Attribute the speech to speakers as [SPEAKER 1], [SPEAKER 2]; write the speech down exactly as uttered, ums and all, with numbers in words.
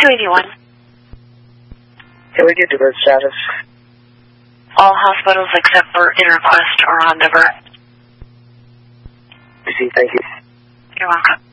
[SPEAKER 1] two eighty-one.
[SPEAKER 2] Can we get divert status?
[SPEAKER 1] All hospitals except for InterQuest are on divert.
[SPEAKER 2] I see, thank you.
[SPEAKER 1] You're welcome.